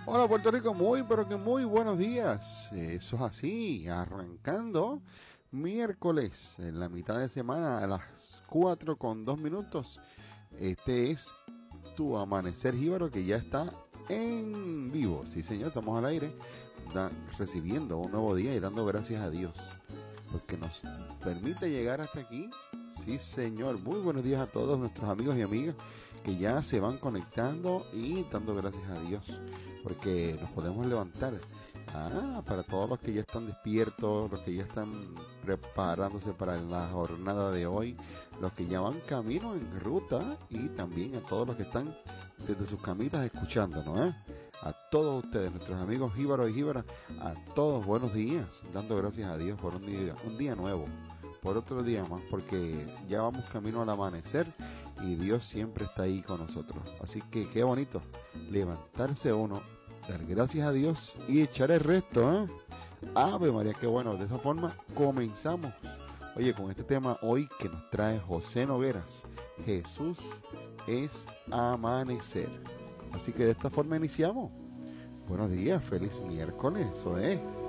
Hola Puerto Rico, muy pero que muy buenos días. Eso es así, arrancando miércoles en la mitad de semana a las 4:02. Este es tu Amanecer Jíbaro que ya está en vivo. Sí señor, estamos al aire, recibiendo un nuevo día y dando gracias a Dios porque nos permite llegar hasta aquí. Sí señor, muy buenos días a todos nuestros amigos y amigas que ya se van conectando y dando gracias a Dios porque nos podemos levantar. Para todos los que ya están despiertos, los que ya están preparándose para la jornada de hoy, los que ya van camino en ruta y también a todos los que están desde sus camitas escuchándonos. A todos ustedes, nuestros amigos jíbaros y jíbaras, a todos buenos días, dando gracias a Dios por un día nuevo, por otro día más, porque ya vamos camino al amanecer y Dios siempre está ahí con nosotros. Así que qué bonito levantarse uno, dar gracias a Dios y echar el resto. Ave María, qué bueno. De esa forma comenzamos. Oye, con este tema hoy que nos trae José Nogueras, Jesús es amanecer. Así que de esta forma iniciamos. Buenos días, feliz miércoles, eso es.